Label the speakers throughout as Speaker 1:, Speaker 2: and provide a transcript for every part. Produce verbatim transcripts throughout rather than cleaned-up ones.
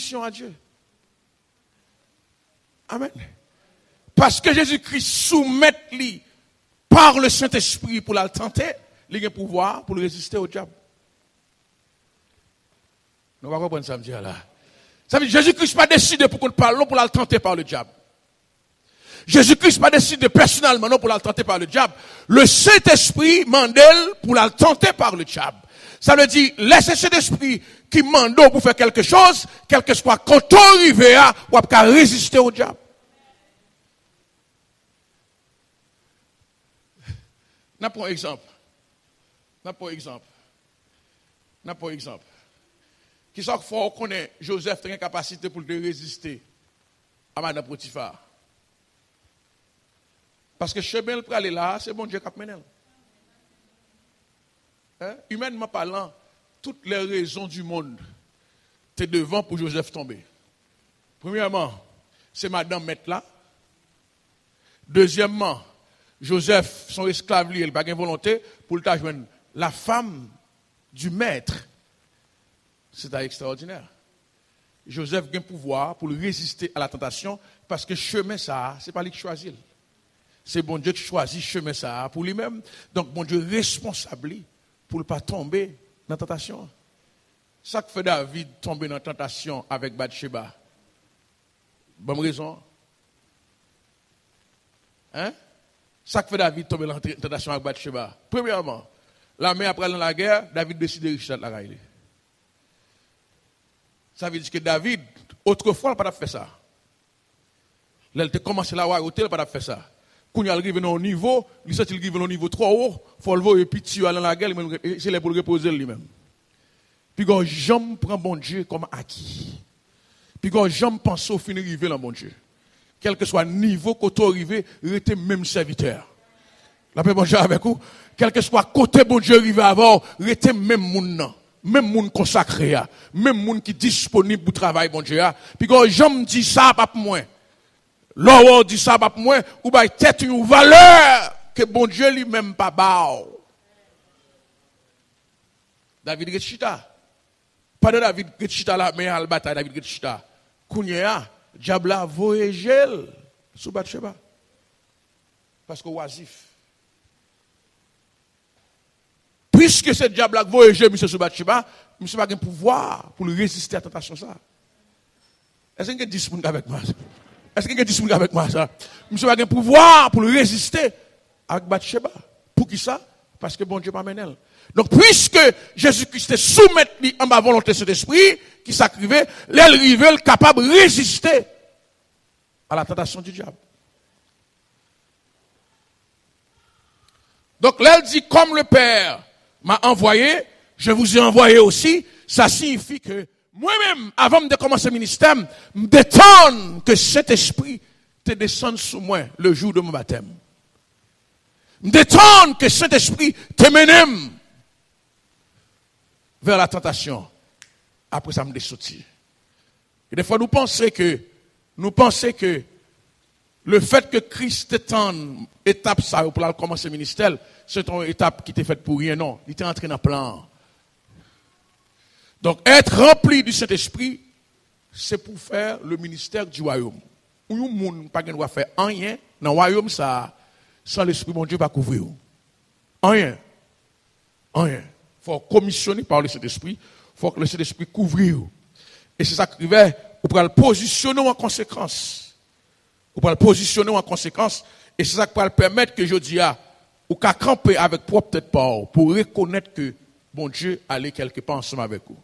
Speaker 1: soumission à Dieu. Amen. Parce que Jésus-Christ soumet lui par le Saint-Esprit pour la tenter, il a le pouvoir pour résister au diable. Nous ne comprenons pas ça, me dire là. Ça veut dire Jésus-Christ n'a pas décidé pour qu'on parle, non pour la tenter par le diable. Jésus-Christ n'a pas décidé personnellement, non pour la tenter par le diable. Le Saint-Esprit mandel pour la tenter par le diable. Ça veut dire, laissez cet esprit qui mande pour faire quelque chose, quel que soit quand on arrive à, ou à résister au diable. N'a pas un exemple. N'a pas un exemple. N'a pas un exemple. Qui soit fort connaît Joseph a une capacité pour le résister à Madame Potiphar. Parce que chemin pour aller là, c'est bon Dieu qui a mené. Hein? Humainement parlant, toutes les raisons du monde étaient devant pour Joseph tomber. Premièrement, c'est Madame mettre là. Deuxièmement, Joseph, son esclave, lui, il n'a pas de volonté pour le joindre la femme du maître. C'est extraordinaire. Joseph a un pouvoir pour résister à la tentation parce que chemin ça, ce n'est pas lui qui choisit. C'est bon Dieu qui choisit chemin ça pour lui-même. Donc, bon Dieu responsable pour ne pas tomber dans la tentation. Ça que fait David tomber dans la tentation avec Bathsheba. Bonne raison. Hein? Ça que fait David tomber dans la tentation avec Bathsheba. Premièrement, la mère après dans la guerre, David décide de richer la raille. Ça veut dire que David, autrefois, il n'a pas fait ça. Là, il a commencé la royauté, il n'a pas fait ça. Quand il arrive à un niveau, il sait qu'il arrive à un niveau trop haut, il faut le voir et puis tu vas dans la guerre, c'est là pour le reposer lui-même. Puis quand j'aime prendre bon Dieu comme acquis. Puis quand j'aime penser au fin d'arriver dans bon Dieu. Quel que soit le niveau côté arrivé, restez même serviteur. La paix bon Dieu avec vous. Quel que soit côté bon Dieu arrivé avant, restez même moun. Même moun consacré, même moun qui est disponible pour travailler bon Dieu. Puis quand j'aime dit ça, pas pour moi. L'or dit ça, pas pour moi. Ou bah tête une valeur que bon Dieu lui-même pas bao. David Getchita. Pas de David Getchita là, mais à la bataille, David Getchita. Kounya, diable a voyagé sous Bathsheba. Parce que oisif. Puisque ce diable a voyagé, M. Soubachiba, M. n'a pas de pouvoir pour résister à la tentation. Est-ce qu'il y a dix personnes avec moi? Est-ce qu'il y a dix personnes avec moi? Ça? M. n'a pas de pouvoir pour résister avec Bathsheba. Pour qui ça? Parce que bon Dieu m'a mené. Donc, puisque Jésus-Christ est soumis en ma volonté cet esprit qui s'acrivait, l'aile rival capable de résister à la tentation du diable. Donc, l'aile dit comme le Père m'a envoyé, je vous ai envoyé aussi. Ça signifie que moi-même, avant de commencer le ministère, me détendre que cet esprit te descende sous moi le jour de mon baptême. Me détendre que cet esprit te mène vers la tentation. Après ça me dessortit. Et des fois nous pensons que, nous pensons que le fait que Christ étende étape ça pour commencer le ministère, c'est une étape qui était faite pour rien, non. Il était entré dans le plan. Donc, être rempli du Saint-Esprit, c'est pour faire le ministère du royaume. Où le monde n'a pas de faire rien dans le royaume, ça, sans l'Esprit, mon Dieu, va couvrir. Rien. Rien. Il faut commissionner par le Saint-Esprit, il faut que le Saint-Esprit couvre. Et c'est ça qui va, pour le positionner en conséquence. Pour le positionner en conséquence, et c'est ça qui va le permettre que je dis à ou qu'à camper avec propre tête pas pour reconnaître que bon Dieu allait quelque part ensemble avec vous.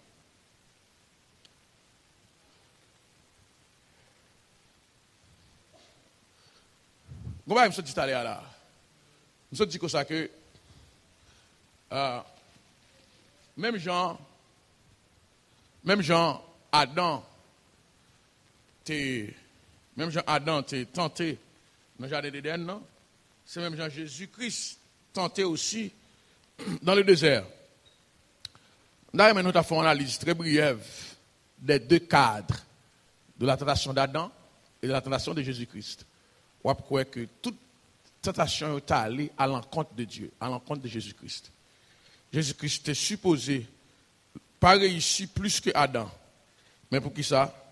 Speaker 1: Comment je me dit là? Je me dit comme ça que euh, même Jean, même Jean Adam, t'es, même Jean Adam t'es tenté dans le jardin d'Éden, non? C'est même Jean Jésus-Christ tenté aussi dans le désert. D'ailleurs, nous avons fait une analyse très brève des deux cadres de la tentation d'Adam et de la tentation de Jésus-Christ. On va croire que toute tentation est allée à l'encontre de Dieu, à l'encontre de Jésus-Christ. Jésus-Christ est supposé pas réussir plus que Adam. Mais pour qui ça?